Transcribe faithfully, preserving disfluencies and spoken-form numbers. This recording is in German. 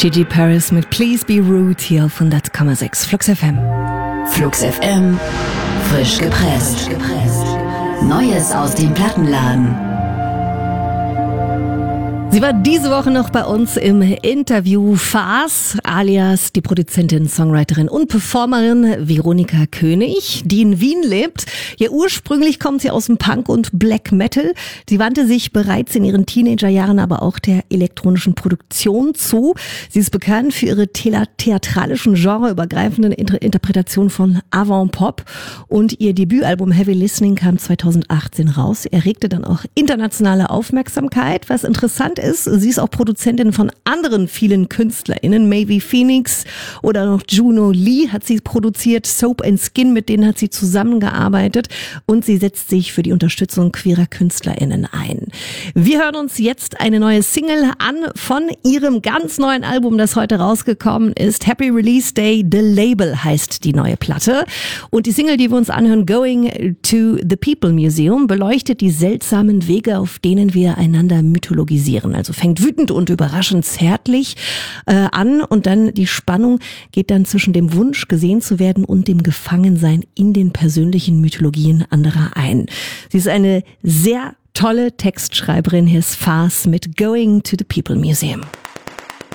Gigi Paris mit Please Be Rude hier auf hundert Komma sechs Flux F M. Flux F M, frisch gepresst. Neues aus dem Plattenladen. Sie war diese Woche noch bei uns im Interview. Fars, alias die Produzentin, Songwriterin und Performerin Veronika König, die in Wien lebt. Ja, ursprünglich kommt sie aus dem Punk und Black Metal. Sie wandte sich bereits in ihren Teenagerjahren aber auch der elektronischen Produktion zu. Sie ist bekannt für ihre thea- theatralischen, genreübergreifenden Inter- Interpretationen von Avant-Pop. Und ihr Debütalbum Heavy Listening kam zweitausendachtzehn raus. Er regte dann auch internationale Aufmerksamkeit. Was interessant ist, sie ist auch Produzentin von anderen vielen KünstlerInnen. Maeve Phoenix oder noch Juno Lee hat sie produziert. Soap and Skin, mit denen hat sie zusammengearbeitet. Und sie setzt sich für die Unterstützung queerer KünstlerInnen ein. Wir hören uns jetzt eine neue Single an von ihrem ganz neuen Album, das heute rausgekommen ist. Happy Release Day, The Label heißt die neue Platte. Und die Single, die wir uns anhören, Going to the People Museum, beleuchtet die seltsamen Wege, auf denen wir einander mythologisieren. Also fängt wütend und überraschend zärtlich äh, an und dann die Spannung geht dann zwischen dem Wunsch, gesehen zu werden und dem Gefangensein in den persönlichen Mythologien anderer ein. Sie ist eine sehr tolle Textschreiberin. Hier ist Fars mit Going to the People Museum.